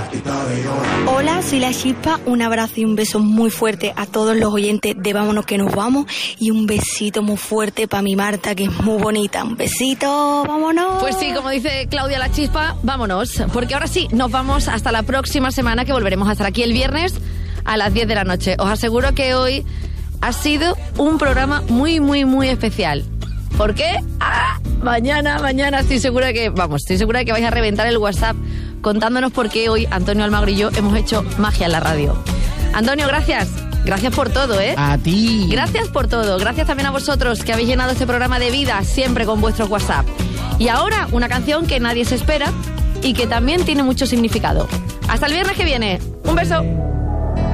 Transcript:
Hola, soy La Chispa, un abrazo y un beso muy fuerte a todos los oyentes de Vámonos que nos vamos y un besito muy fuerte para mi Marta, que es muy bonita. Un besito, vámonos. Pues sí, como dice Claudia La Chispa, vámonos, porque ahora sí, nos vamos hasta la próxima semana, que volveremos a estar aquí el viernes a las 10 de la noche. Os aseguro que hoy ha sido un programa muy, muy, muy especial. ¿Por qué? Mañana estoy segura de que vais a reventar el WhatsApp contándonos por qué hoy Antonio Almagro y yo hemos hecho magia en la radio. Antonio, gracias. Gracias por todo, ¿eh? A ti. Gracias por todo. Gracias también a vosotros que habéis llenado este programa de vida siempre con vuestros WhatsApp. Y ahora una canción que nadie se espera y que también tiene mucho significado. Hasta el viernes que viene. Un beso.